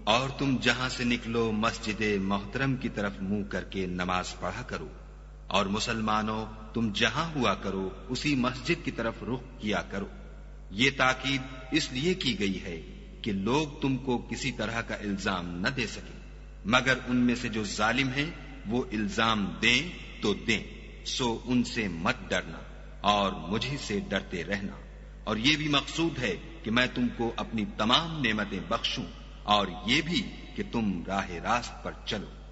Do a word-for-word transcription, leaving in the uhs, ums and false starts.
और तुम जहां से निकलो मस्जिद मोहतरम की तरफ मुंह करके नमाज पढ़ा करो, और मुसलमानों तुम जहां हुआ करो उसी मस्जिद की तरफ रुख किया करो। ये ताकीद इसलिए की गई है कि लोग तुमको किसी तरह का इल्जाम न दे सके, मगर उनमें से जो जालिम हैं वो इल्जाम दें तो दें, सो उनसे मत डरना और मुझे से डरते रहना। और ये भी मकसूद है कि मैं तुमको अपनी तमाम नेमतें बख्शूं, और ये भी कि तुम राह रास्त पर चलो।